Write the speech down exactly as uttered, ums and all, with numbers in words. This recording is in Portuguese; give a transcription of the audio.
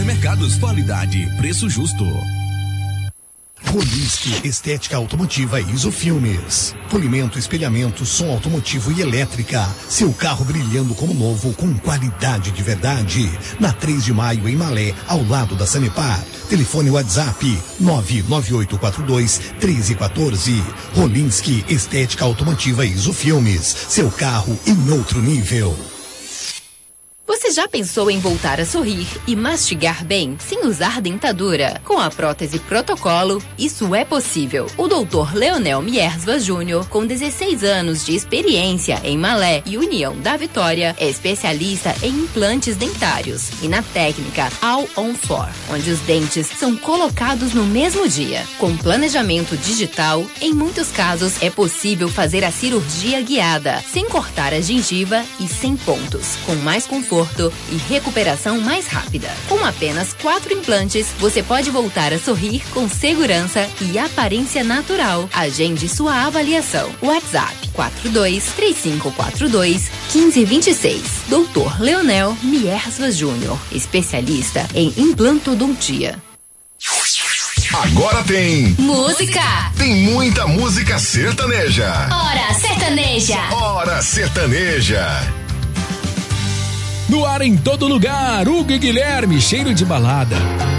Supermercados, qualidade, preço justo. Rolinski Estética Automotiva e Isofilmes. Polimento, espelhamento, som automotivo e elétrica. Seu carro brilhando como novo, com qualidade de verdade. Na três de maio, em Malé, ao lado da Sanepar. Telefone WhatsApp nove nove oito quatro dois um três um quatro. Rolinski Estética Automotiva e Isofilmes. Seu carro em outro nível. Você já pensou em voltar a sorrir e mastigar bem, sem usar dentadura? Com a prótese Protocolo, isso é possível. O doutor Leonel Miersva Júnior, com dezesseis anos de experiência em Malé e União da Vitória, é especialista em implantes dentários e na técnica All on Four, onde os dentes são colocados no mesmo dia. Com planejamento digital, em muitos casos é possível fazer a cirurgia guiada, sem cortar a gengiva e sem pontos, com mais conforto e recuperação mais rápida. Com apenas quatro implantes, você pode voltar a sorrir com segurança e aparência natural. Agende sua avaliação. WhatsApp quatro dois três cinco quatro dois um cinco dois seis. doutor Leonel Miersva Júnior, especialista em implantodontia. Agora tem música. Tem muita música sertaneja. Hora sertaneja. Hora sertaneja. No ar em todo lugar, Hugo e Guilherme, cheiro de balada.